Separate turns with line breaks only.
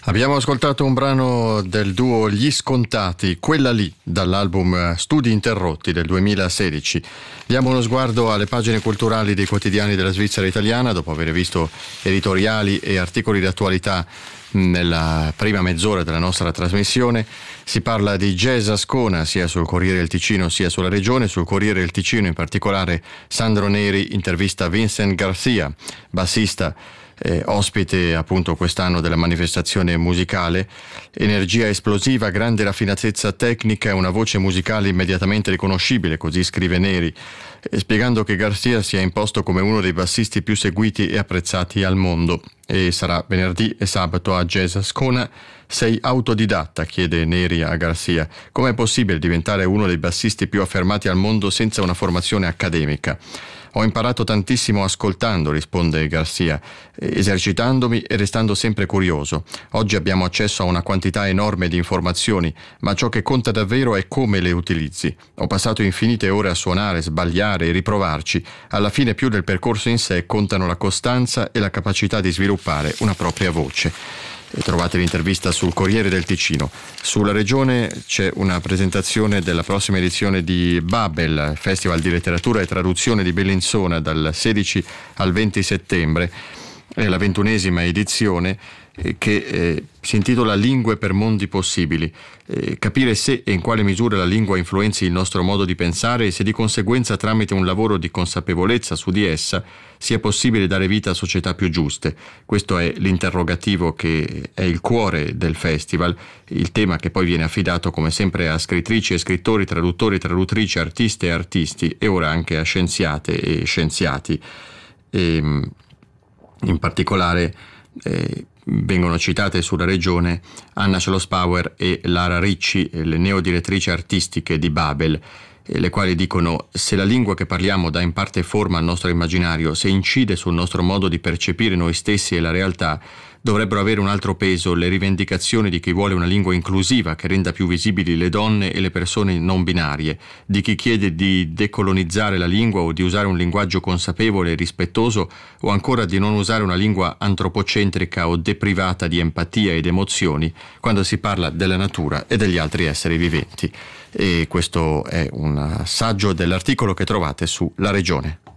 Abbiamo ascoltato un brano del duo Gli Scontati, Quella lì, dall'album Studi Interrotti del 2016. Diamo uno sguardo alle pagine culturali dei quotidiani della Svizzera italiana, dopo aver visto editoriali e articoli d'attualità nella prima mezz'ora della nostra trasmissione. Si parla di jazz Ascona sia sul Corriere del Ticino sia sulla Regione. Sul Corriere del Ticino in particolare Sandro Neri intervista Vincent Garcia, bassista, ospite appunto quest'anno della manifestazione musicale. Energia esplosiva, grande raffinatezza tecnica e una voce musicale immediatamente riconoscibile, così scrive Neri, spiegando che Garcia si è imposto come uno dei bassisti più seguiti e apprezzati al mondo. E sarà venerdì e sabato a Jazz Ascona. Sei autodidatta, chiede Neri a Garcia. Com'è possibile diventare uno dei bassisti più affermati al mondo senza una formazione accademica? Ho imparato tantissimo ascoltando, risponde Garcia, esercitandomi e restando sempre curioso. Oggi abbiamo accesso a una quantità enorme di informazioni, ma ciò che conta davvero è come le utilizzi. Ho passato infinite ore a suonare, sbagliare e riprovarci. Alla fine più del percorso in sé contano la costanza e la capacità di sviluppare una propria voce. Trovate l'intervista sul Corriere del Ticino. Sulla Regione c'è una presentazione della prossima edizione di Babel, Festival di Letteratura e Traduzione di Bellinzona, dal 16 al 20 settembre. È la 21esima edizione che si intitola Lingue per mondi possibili. Capire se e in quale misura la lingua influenzi il nostro modo di pensare e se di conseguenza tramite un lavoro di consapevolezza su di essa sia possibile dare vita a società più giuste. Questo è l'interrogativo che è il cuore del festival, il tema che poi viene affidato come sempre a scrittrici e scrittori, traduttori e traduttrici, artiste e artisti e ora anche a scienziate e scienziati. In particolare vengono citate sulla Regione Anna Schlossbauer e Lara Ricci, le neodirettrici artistiche di Babel, le quali dicono: se la lingua che parliamo dà in parte forma al nostro immaginario, se incide sul nostro modo di percepire noi stessi e la realtà, dovrebbero avere un altro peso le rivendicazioni di chi vuole una lingua inclusiva che renda più visibili le donne e le persone non binarie, di chi chiede di decolonizzare la lingua o di usare un linguaggio consapevole e rispettoso, o ancora di non usare una lingua antropocentrica o deprivata di empatia ed emozioni quando si parla della natura e degli altri esseri viventi. E questo è un assaggio dell'articolo che trovate su La Regione.